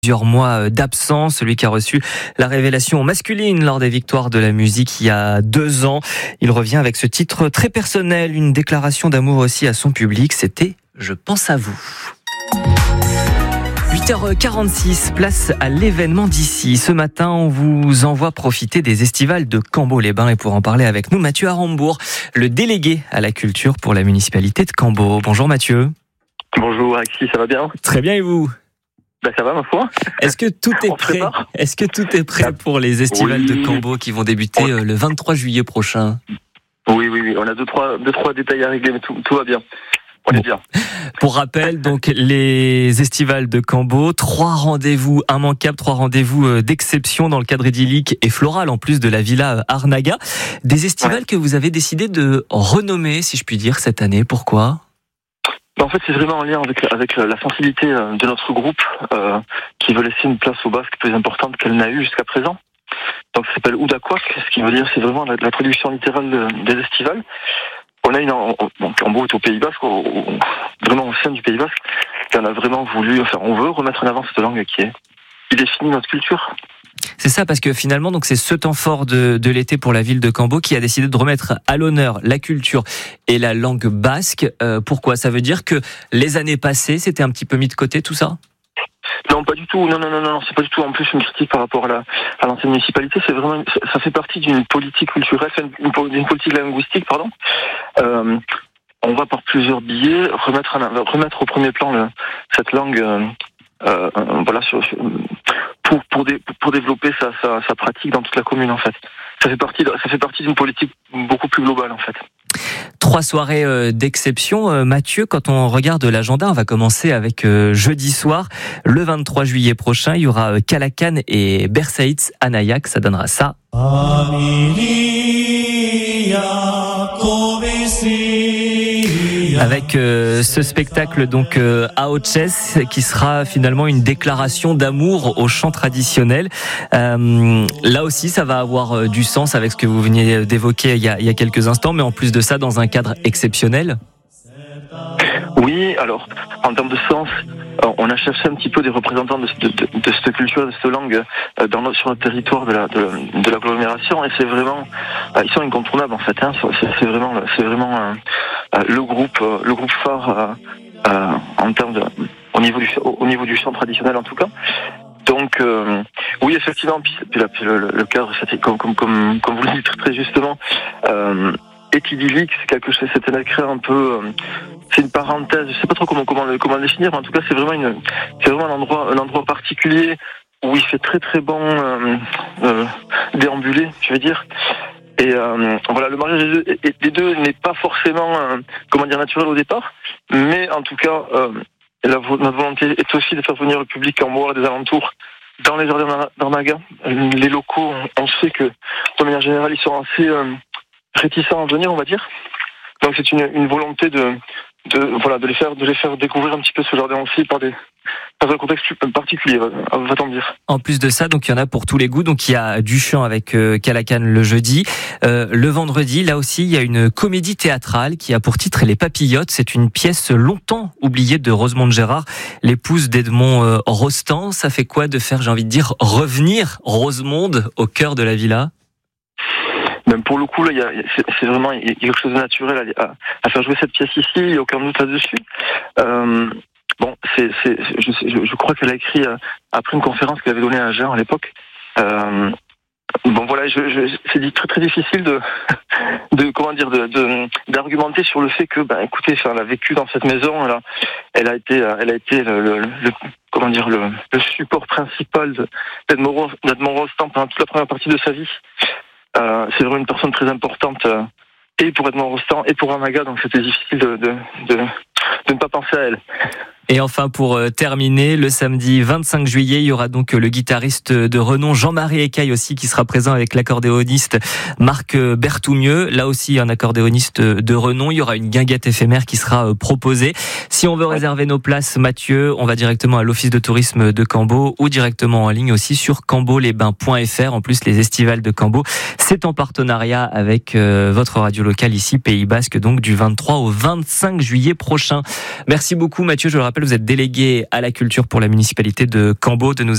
Plusieurs mois d'absence, celui qui a reçu la révélation masculine lors des victoires de la musique il y a 2 ans. Il revient avec ce titre très personnel, une déclaration d'amour aussi à son public, c'était « Je pense à vous ». 8h46, place à l'événement d'ici. Ce matin, on vous envoie profiter des estivales de Cambo-les-Bains. Et pour en parler avec nous, Mathieu Arambourg, le délégué à la culture pour la municipalité de Cambo. Bonjour Mathieu. Bonjour Alexis, ça va bien ? Très bien, et vous ? Ça va ma foi. Est-ce que tout est prêt ? Est-ce que tout est prêt pour les estivales de Cambo qui vont débuter le 23 juillet prochain ? Oui. On a deux, trois détails à régler, mais tout va bien. On est bien. Pour rappel, donc, les estivales de Cambo, 3 rendez-vous immanquables, 3 rendez-vous d'exception dans le cadre idyllique et floral, en plus de la Villa Arnaga. Des estivales que vous avez décidé de renommer, si je puis dire, cette année. Pourquoi ? En fait, c'est vraiment en lien avec la sensibilité de notre groupe qui veut laisser une place au basque plus importante qu'elle n'a eu jusqu'à présent. Donc, ça s'appelle Oudakwak, ce qui veut dire c'est vraiment la traduction littérale des estivales. On a Cambo est au Pays Basque, vraiment au sein du Pays Basque, et on a vraiment voulu, on veut remettre en avant cette langue qui définit notre culture. C'est ça, parce que finalement, donc, c'est ce temps fort de l'été pour la ville de Cambo qui a décidé de remettre à l'honneur la culture et la langue basque. Pourquoi ? Ça veut dire que les années passées, c'était un petit peu mis de côté, tout ça ? Non, pas du tout. Non, c'est pas du tout en plus une critique par rapport à l'ancienne municipalité. C'est vraiment, ça fait partie d'une politique culturelle, d'une politique linguistique, pardon. On va par plusieurs billets remettre au premier plan cette langue, pour développer sa pratique dans toute la commune en fait. Ça fait partie d'une politique beaucoup plus globale en fait. 3 soirées d'exception. Mathieu, quand on regarde l'agenda, on va commencer avec jeudi soir. Le 23 juillet prochain, il y aura Calacan et Bersaïtz à Nayac. Ça donnera ça. Avec ce spectacle donc à Auchès qui sera finalement une déclaration d'amour au chant traditionnel. Là aussi, ça va avoir du sens avec ce que vous veniez d'évoquer il y a quelques instants, mais en plus de ça, dans un cadre exceptionnel. Oui, alors en termes de sens, on a cherché un petit peu des représentants de cette culture, de cette langue sur notre territoire de l'agglomération, et c'est vraiment, ils sont incontournables en fait. C'est vraiment le groupe phare en termes au niveau du chant traditionnel en tout cas. Donc oui, effectivement, puis le cadre, comme vous le dites très justement, est idyllique, c'est quelque chose, c'est un écrit un peu, c'est une parenthèse, je sais pas trop comment le définir, mais en tout cas c'est vraiment un endroit particulier où il fait très très bon déambuler, je veux dire. Et voilà, le mariage des deux n'est pas forcément naturel au départ, mais en tout cas notre volonté est aussi de faire venir le public cambois des alentours dans les jardins d'Arnaga. Les locaux, on sait que de manière générale ils sont assez réticents à venir, on va dire. Donc c'est une volonté de les faire découvrir un petit peu ce jardin aussi dans un contexte particulier, va-t-on dire. En plus de ça, donc il y en a pour tous les goûts. Donc il y a du chant avec Calacan le jeudi. Le vendredi, là aussi, il y a une comédie théâtrale qui a pour titre Les Papillotes. C'est une pièce longtemps oubliée de Rosemonde Gérard, l'épouse d'Edmond Rostand. Ça fait quoi de faire, j'ai envie de dire, revenir Rosemonde au cœur de la villa ? Même pour le coup, là, c'est vraiment il y a quelque chose de naturel à faire jouer cette pièce ici. Il n'y a aucun doute là-dessus. Je crois qu'elle a écrit après une conférence qu'elle avait donnée à Agen à l'époque. C'est très très difficile d'argumenter sur le fait que, écoutez, elle a vécu dans cette maison, elle a été le support principal d'Edmond Rostand pendant toute la première partie de sa vie. C'est vraiment une personne très importante et pour Edmond Rostand et pour Arnaga, donc c'était difficile de ne pas penser à elle. Et enfin, pour terminer, le samedi 25 juillet, il y aura donc le guitariste de renom Jean-Marie Écaille aussi qui sera présent avec l'accordéoniste Marc Berthoumieux. Là aussi, un accordéoniste de renom. Il y aura une guinguette éphémère qui sera proposée. Si on veut réserver nos places, Mathieu, on va directement à l'office de tourisme de Cambo ou directement en ligne aussi sur cambolesbains.fr. En plus, les estivales de Cambo, c'est en partenariat avec votre radio locale ici, Pays Basque, donc du 23 au 25 juillet prochain. Merci beaucoup, Mathieu. Je le rappelle, vous êtes délégué à la culture pour la municipalité de Cambo, de nous